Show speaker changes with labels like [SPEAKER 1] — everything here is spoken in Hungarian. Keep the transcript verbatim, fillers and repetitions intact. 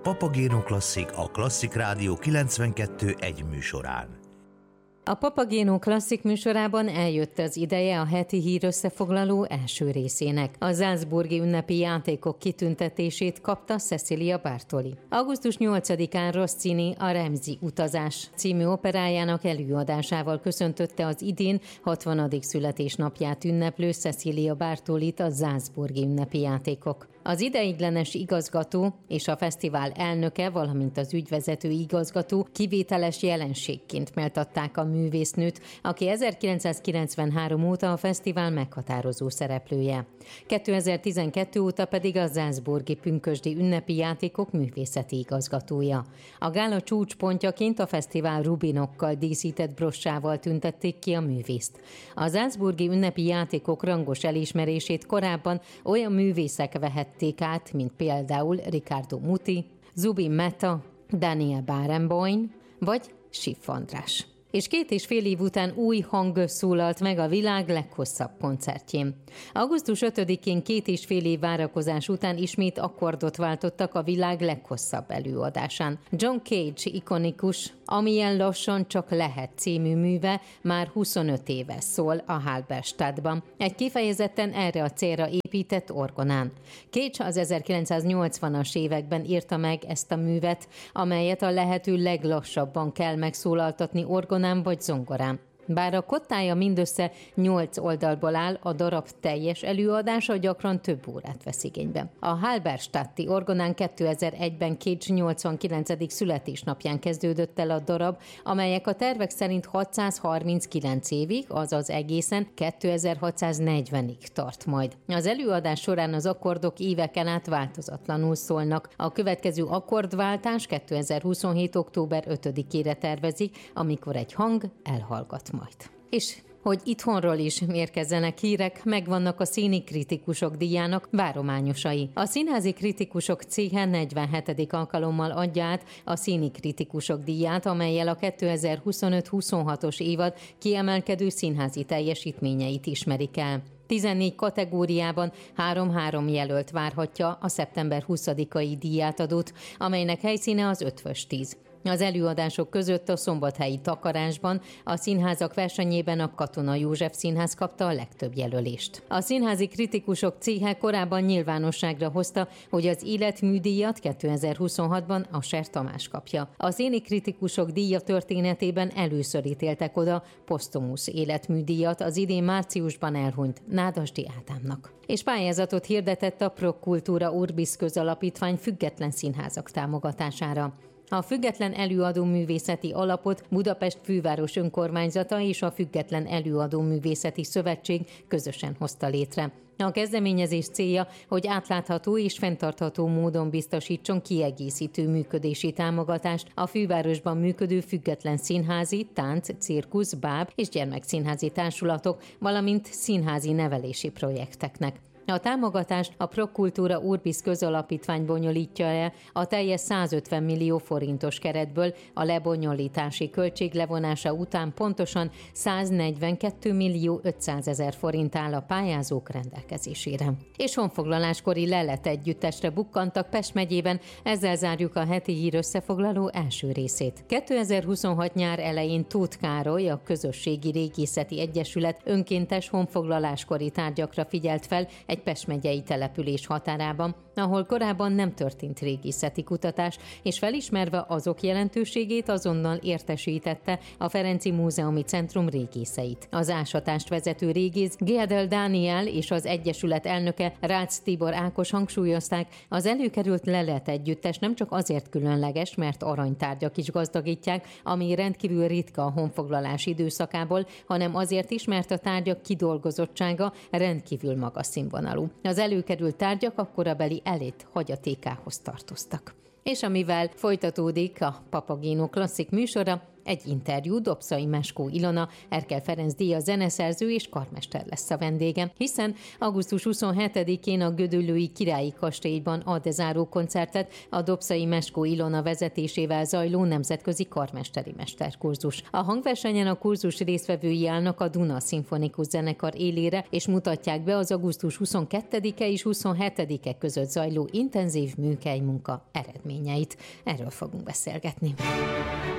[SPEAKER 1] Papagéno Klasszik a Klasszik Rádió kilencvenkettő egy műsorán.
[SPEAKER 2] A Papagéno Klasszik műsorában eljött az ideje a heti hírösszefoglaló első részének. A salzburgi ünnepi játékok kitüntetését kapta Cecilia Bartoli. augusztus nyolcadikán Rossini a Remzi utazás című operájának előadásával köszöntötte az idén hatvanadik születésnapját ünneplő Cecilia Bartolit a salzburgi ünnepi játékok. Az ideiglenes igazgató és a fesztivál elnöke, valamint az ügyvezető igazgató kivételes jelenségként méltatták a művésznőt, aki ezerkilencszázkilencvenhárom óta a fesztivál meghatározó szereplője. kétezer-tizenkettő óta pedig a salzburgi pünkösdi ünnepi játékok művészeti igazgatója. A gála csúcspontjaként a fesztivál rubinokkal díszített brossával tüntették ki a művészt. A salzburgi ünnepi játékok rangos elismerését korábban olyan művészek vehették át, mint például Riccardo Muti, Zubin Mehta, Daniel Barenboim vagy Schiff András. És két és fél év után új hang szólalt meg a világ leghosszabb koncertjén. augusztus ötödikén két és fél év várakozás után ismét akkordot váltottak a világ leghosszabb előadásán. John Cage ikonikus, Amilyen lassan csak lehet című műve már huszonöt éve szól a Halberstadtban, egy kifejezetten erre a célra épített orgonán. Cage az ezerkilencszáznyolcvanas években írta meg ezt a művet, amelyet a lehető leglassabban kell megszólaltatni orgonán vagy zongorán. Bár a kottája mindössze nyolc oldalból áll, a darab teljes előadása gyakran több órát vesz igénybe. A Halberstadti orgonán kétezer-egyben Cage nyolcvankilencedik születésnapján kezdődött el a darab, amelyek a tervek szerint hatszázharminckilenc évig, azaz egészen kétezer-hatszáznegyvenig tart majd. Az előadás során az akkordok éveken át változatlanul szólnak. A következő akkordváltás kétezer-huszonhét október ötödikére tervezik, amikor egy hang elhallgat majd. És hogy itthonról is érkezzenek hírek, megvannak a Színi Kritikusok díjának várományosai. A Színházi Kritikusok Céhe negyvenhetedik alkalommal adja át a Színi Kritikusok díját, amellyel a kétezer-huszonöt-huszonhatos évad kiemelkedő színházi teljesítményeit ismerik el. tizennégy kategóriában három-három jelölt várhatja a szeptember huszadikai díjátadót, amelynek helyszíne az Ötvös tíz. Az előadások között a szombathelyi Takarásban, a színházak versenyében a Katona József Színház kapta a legtöbb jelölést. A Színházi Kritikusok Céhe korábban nyilvánosságra hozta, hogy az életműdíjat kétezer-huszonhatban a Ser Tamás kapja. A Színi Kritikusok díja történetében először ítéltek oda posztumusz életműdíjat az idén márciusban elhunyt Nádasdy Ádámnak. És pályázatot hirdetett a Pro Cultura Urbis közalapítvány független színházak támogatására. A Független Előadó Művészeti Alapot Budapest főváros önkormányzata és a Független Előadó Művészeti Szövetség közösen hozta létre. A kezdeményezés célja, hogy átlátható és fenntartható módon biztosítson kiegészítő működési támogatást a fővárosban működő független színházi, tánc, cirkusz, báb és gyermekszínházi társulatok, valamint színházi nevelési projekteknek. A támogatást a Pro Cultura Urbis közalapítvány bonyolítja el a teljes százötven millió forintos keretből, a lebonyolítási költség levonása után pontosan száznegyvenkettő millió ötszázezer forint áll a pályázók rendelkezésére. És honfoglaláskori lelet együttesre bukkantak Pest megyében, ezzel zárjuk a heti hír összefoglaló első részét. kétezer-huszonhat nyár elején Tóth Károly, a Közösségi Régészeti Egyesület önkéntes honfoglaláskori tárgyakra figyelt fel egy Pest megyei település határában, ahol korábban nem történt régészeti kutatás, és felismerve azok jelentőségét azonnal értesítette a Ferenci Múzeumi Centrum régészeit. Az ásatást vezető régész Gédel Dániel és az Egyesület elnöke Rácz Tibor Ákos hangsúlyozták, az előkerült lelet együttes nem csak azért különleges, mert aranytárgyak is gazdagítják, ami rendkívül ritka a honfoglalás időszakából, hanem azért is, mert a tárgyak kidolgozottsága rendkívül magas színvonalú. Az előkerült tárgyak a korabeli elit hagyatékához tartoztak. És amivel folytatódik a Papagéno Klasszik műsora, egy interjú. Dobszai Meskó Ilona, Erkel Ferenc díjas zeneszerző és karmester lesz a vendége, hiszen augusztus huszonhetedikén a gödöllői Királyi Kastélyban ad záró koncertet a Dobszai Meskó Ilona vezetésével zajló nemzetközi karmesteri mesterkurzus. A hangversenyen a kurzus résztvevői állnak a Duna Szimfonikus Zenekar élére, és mutatják be az augusztus huszonkettedike és huszonhetedike között zajló intenzív műhelymunka eredményeit. Erről fogunk beszélgetni.